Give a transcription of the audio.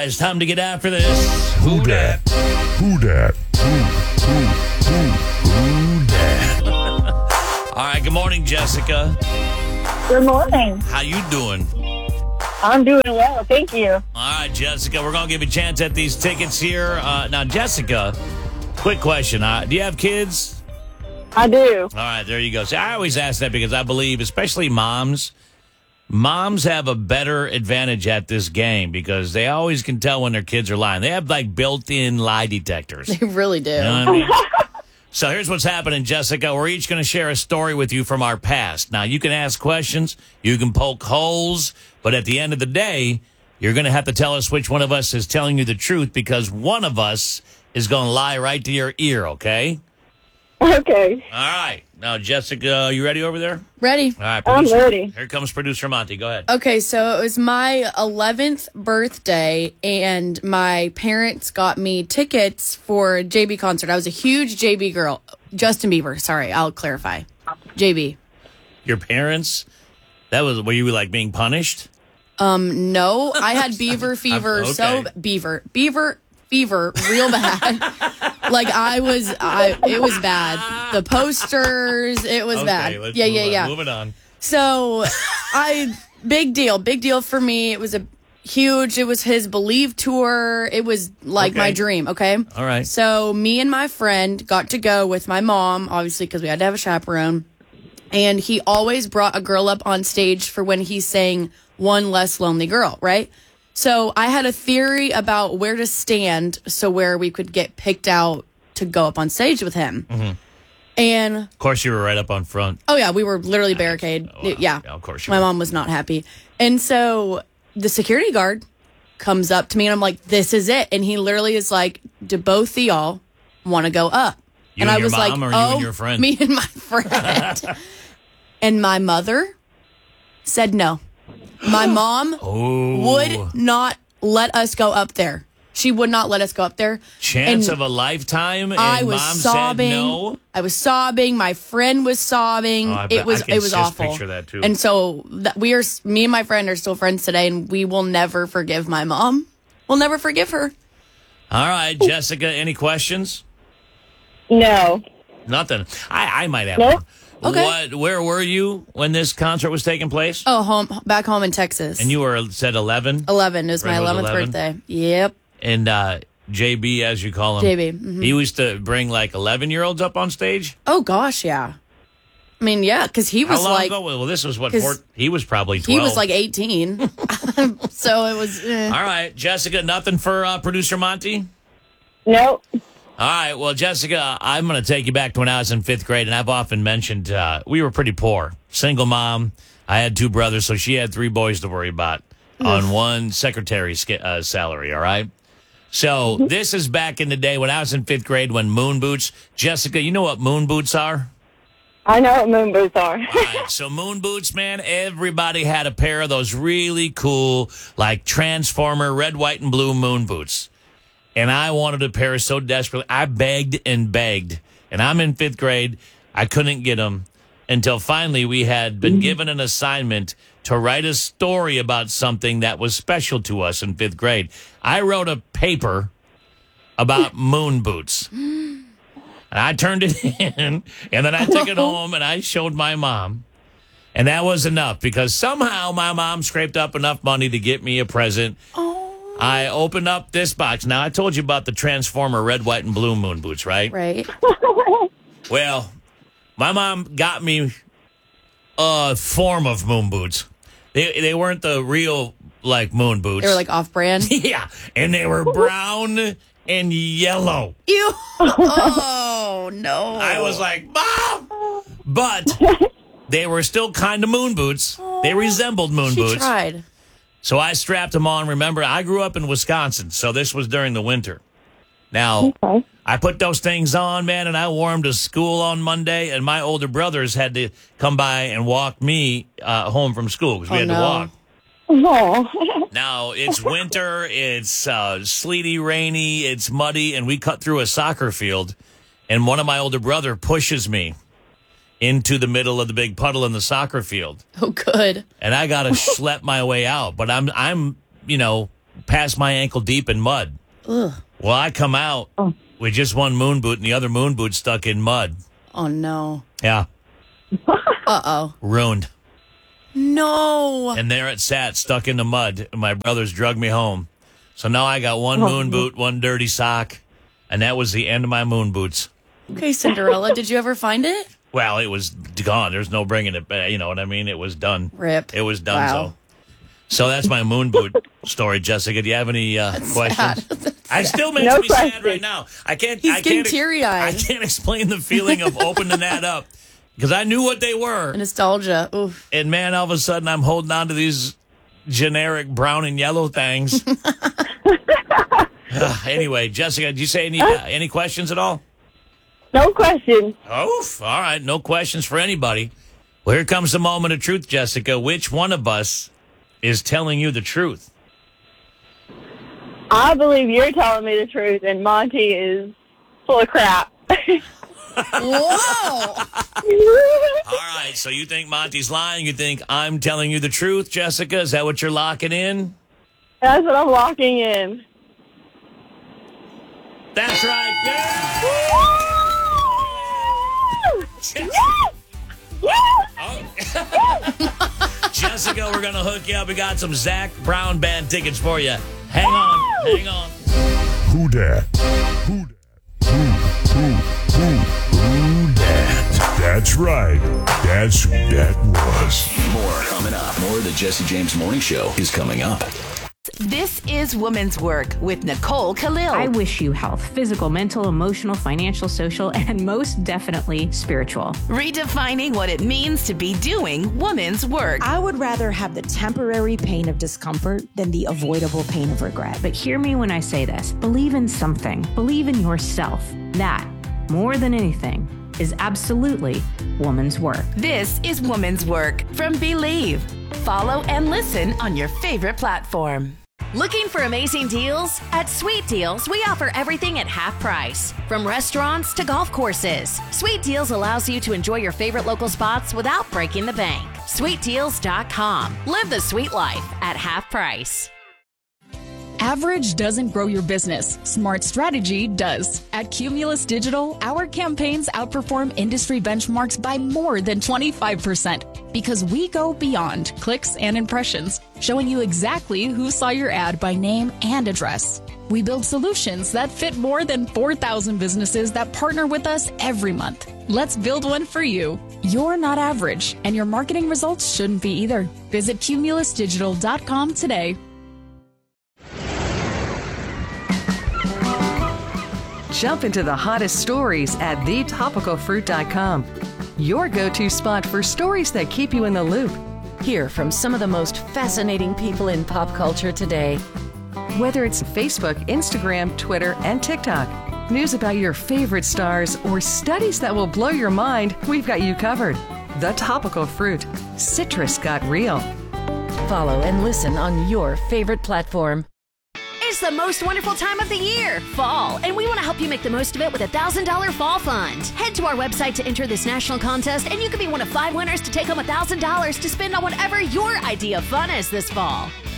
It's time to get after this. Who dat? Who dat? Who dat? All right, good morning, Jessica. Good morning. How you doing? I'm doing well, thank you. All right, Jessica, we're going to give you a chance at these tickets here. Now, Jessica, quick question. Do you have kids? I do. All right, there you go. See, I always ask that because I believe, especially moms have a better advantage at this game because they always can tell when their kids are lying. They have, like, built-in lie detectors. They really do. You know what I mean? So here's what's happening, Jessica. We're each going to share a story with you from our past. Now, you can ask questions, you can poke holes, but at the end of the day, you're going to have to tell us which one of us is telling you the truth because one of us is going to lie right to your ear, okay? Okay. All right. Now, Jessica, you ready over there? Ready? All right. I'm ready. Here comes producer Monty. Go ahead. Okay, so it was my 11th birthday, and my parents got me tickets for a JB concert. I was a huge JB girl. Justin Bieber. Sorry, I'll clarify. JB. Your parents? Were you like being punished? No, I had beaver fever. Okay. So beaver fever real bad. Like it was bad. The posters, it was bad. Yeah. Moving on. So big deal for me. It was his Believe tour. It was like my dream. Okay. All right. So me and my friend got to go with my mom, obviously, because we had to have a chaperone. And he always brought a girl up on stage for when he sang One Less Lonely Girl, right? So I had a theory about where to stand so where we could get picked out to go up on stage with him. Mm-hmm. And of course, you were right up on front. Oh, yeah, we were literally barricaded. Oh, wow. Yeah, of course you my were. mom was not happy. And so the security guard comes up to me and I'm like, this is it. And he literally is like, do both of y'all want to go up? You and and I your was mom like, or you and your friend? Me and my friend. And my mother said no. My mom would not let us go up there. She would not let us go up there. Chance of a lifetime. And I was mom sobbing. Said no. I was sobbing. My friend was sobbing. Oh, It was just awful. Picture that too. And so me and my friend are still friends today, and we will never forgive my mom. We'll never forgive her. All right, Jessica. Any questions? No. Nothing. I might have Nope. one. Okay. Where were you when this concert was taking place? Oh, back home in Texas. And you said 11? 11. It was my Friend was 11th 11? birthday. Yep. And JB, as you call him. JB. Mm-hmm. He used to bring like 11-year-olds up on stage? Oh, gosh, yeah. I mean, yeah, because he was How long like... ago? Well, this was what? 'cause He was probably 12. He was like 18. So it was... All right, Jessica, nothing for producer Monty? Nope. All right, well, Jessica, I'm going to take you back to when I was in 5th grade, and I've often mentioned we were pretty poor. Single mom. I had 2 brothers, so she had 3 boys to worry about on one secretary's salary, all right? So this is back in the day when I was in 5th grade when moon boots. Jessica, you know what moon boots are? I know what moon boots are. All right, so moon boots, man, everybody had a pair of those really cool, like Transformer red, white, and blue moon boots. And I wanted a pair so desperately. I begged and begged. And I'm in 5th grade. I couldn't get them until finally we had been given an assignment to write a story about something that was special to us in 5th grade. I wrote a paper about moon boots. And I turned it in, and then I took it home, and I showed my mom. And that was enough because somehow my mom scraped up enough money to get me a present. I opened up this box. Now, I told you about the Transformer red, white, and blue moon boots, right? Right. Well, my mom got me a form of moon boots. They weren't the real, like, moon boots. They were, like, off-brand. Yeah, and they were brown and yellow. Ew. Oh, no. I was like, Mom! But they were still kind of moon boots. They resembled moon boots. She tried. So I strapped them on. Remember, I grew up in Wisconsin, so this was during the winter. Now, I put those things on, man, and I wore them to school on Monday, and my older brothers had to come by and walk me home from school because we had to walk. Oh. Now, it's winter, it's sleety, rainy, it's muddy, and we cut through a soccer field, and one of my older brother pushes me into the middle of the big puddle in the soccer field. Oh, good. And I got to schlep my way out. But I'm past my ankle deep in mud. Ugh. Well, I come out with just one moon boot and the other moon boot stuck in mud. Oh, no. Yeah. Uh-oh. Ruined. No. And there it sat, stuck in the mud. And my brothers drug me home. So now I got one moon boot, one dirty sock. And that was the end of my moon boots. Okay, Cinderella, did you ever find it? Well, it was gone. There's no bringing it back. You know what I mean? It was done. Rip. It was done. Wow. So that's my moon boot story, Jessica. Do you have any questions? Sad. I still makes No me sad question. right now. I can't. He's I getting can't, teary-eyed. I can't explain the feeling of opening that up because I knew what they were, Nostalgia. Oof. and man, all of a sudden I'm holding on to these generic brown and yellow things. Anyway, Jessica, did you say any questions at all? No question. Oh, all right. No questions for anybody. Well, here comes the moment of truth, Jessica. Which one of us is telling you the truth? I believe you're telling me the truth, and Monty is full of crap. Whoa. All right. So you think Monty's lying? You think I'm telling you the truth, Jessica? Is that what you're locking in? That's what I'm locking in. That's right. Yeah! Oh. Jessica, we're going to hook you up. We got some Zach Brown Band tickets for you. Hang on. Who dat? Who dat? Who dat? That's right. That's who that was. More coming up. More of the Jesse James Morning Show is coming up. This is Woman's Work with Nicole Khalil. I wish you health, physical, mental, emotional, financial, social, and most definitely spiritual. Redefining what it means to be doing woman's work. I would rather have the temporary pain of discomfort than the avoidable pain of regret. But hear me when I say this. Believe in something. Believe in yourself. That, more than anything, is absolutely woman's work. This is Woman's Work from Believe. Follow and listen on your favorite platform. Looking for amazing deals? At Sweet Deals, we offer everything at half price. From restaurants to golf courses, Sweet Deals allows you to enjoy your favorite local spots without breaking the bank. SweetDeals.com. Live the sweet life at half price. Average doesn't grow your business. Smart strategy does. At Cumulus Digital, our campaigns outperform industry benchmarks by more than 25% because we go beyond clicks and impressions, showing you exactly who saw your ad by name and address. We build solutions that fit more than 4,000 businesses that partner with us every month. Let's build one for you. You're not average, and your marketing results shouldn't be either. Visit cumulusdigital.com today. Jump into the hottest stories at thetopicalfruit.com. Your go-to spot for stories that keep you in the loop. Hear from some of the most fascinating people in pop culture today. Whether it's Facebook, Instagram, Twitter, and TikTok, news about your favorite stars, or studies that will blow your mind, we've got you covered. The Topical Fruit. Citrus got real. Follow and listen on your favorite platform. It's the most wonderful time of the year, fall, and we want to help you make the most of it with a $1,000 fall fund. Head to our website to enter this national contest, and you could be one of 5 winners to take home $1,000 to spend on whatever your idea of fun is this fall.